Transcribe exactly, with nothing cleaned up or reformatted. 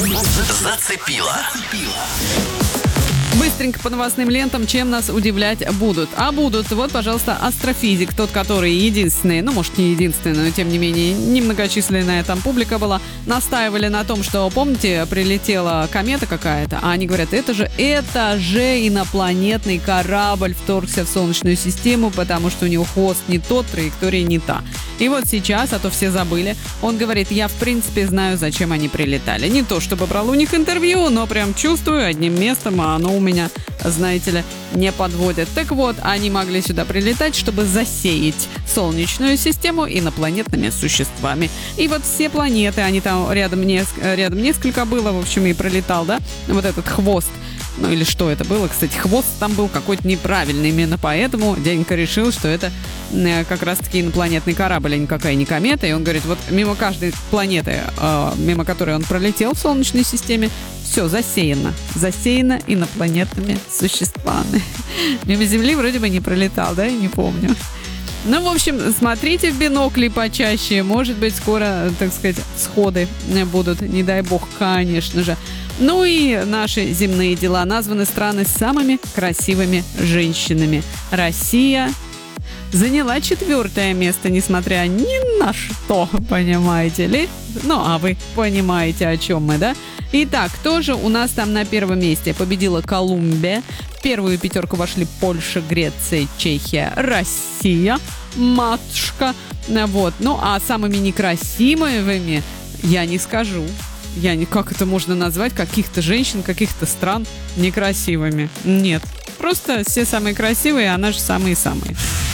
Зацепила. Быстренько по новостным лентам, чем нас удивлять будут. А будут, вот, пожалуйста, астрофизик, тот, который единственный, ну, может, не единственный, но, тем не менее, немногочисленная там публика была, настаивали на том, что, помните, прилетела комета какая-то, а они говорят, это же, это же инопланетный корабль вторгся в Солнечную систему, потому что у него хвост не тот, траектория не та. И вот сейчас, а то все забыли, он говорит, я, в принципе, знаю, зачем они прилетали. Не то, чтобы брал у них интервью, но прям чувствую одним местом, а оно у меня, знаете ли, не подводит. Так вот, они могли сюда прилетать, чтобы засеять Солнечную систему инопланетными существами. И вот все планеты, они там рядом, неск- рядом несколько было, в общем, и пролетал, да, вот этот хвост. Ну или что это было? Кстати, хвост там был какой-то неправильный. Именно поэтому дяденька решил, что это э, как раз-таки инопланетный корабль, а никакая не комета. И он говорит, вот мимо каждой планеты, э, мимо которой он пролетел в Солнечной системе, все засеяно. Засеяно инопланетными существами. Мимо Земли вроде бы не пролетал, да? Я не помню. Ну, в общем, смотрите в бинокли почаще. Может быть, скоро, так сказать, сходы будут. Не дай бог, конечно же. Ну и наши земные дела. Названы страны с самыми красивыми женщинами. Россия заняла четвертое место, несмотря ни на что, понимаете ли? Ну, а вы понимаете, о чем мы, да? Итак, кто же у нас там на первом месте? Победила Колумбия. В первую пятерку вошли Польша, Греция, Чехия, Россия, матушка. Вот. Ну, а самыми некрасивыми я не скажу. Я не, как это можно назвать, каких-то женщин, каких-то стран некрасивыми? Нет. Просто все самые красивые, а наши самые-самые.